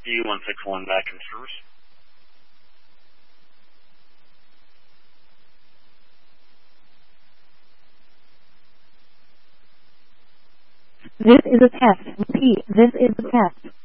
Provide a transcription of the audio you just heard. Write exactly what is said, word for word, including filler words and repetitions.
E one six one back in service. This is a test. Repeat, this is a test.